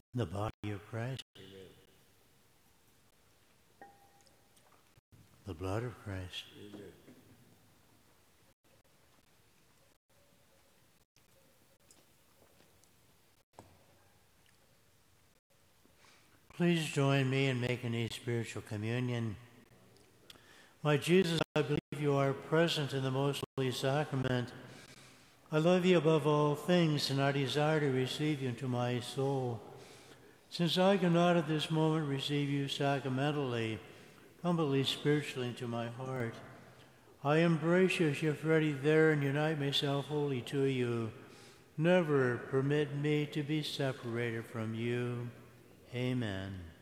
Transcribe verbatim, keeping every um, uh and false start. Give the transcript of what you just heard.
the body of Christ, Amen. the blood of Christ. Amen. Please join me in making a spiritual communion. My Jesus, I believe you are present in the most holy sacrament. I love you above all things, and I desire to receive you into my soul. Since I cannot at this moment receive you sacramentally, humbly spiritually into my heart, I embrace you as if ready there and unite myself wholly to you. Never permit me to be separated from you. Amen.